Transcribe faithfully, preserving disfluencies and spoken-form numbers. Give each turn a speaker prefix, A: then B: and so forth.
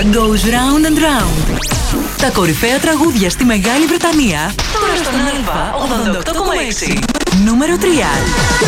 A: Goes round and round. Τα κορυφαία τραγούδια στη Μεγάλη Βρετανία. Τώρα στον Α ογδόντα οκτώ κόμμα έξι. Νούμερο τρία.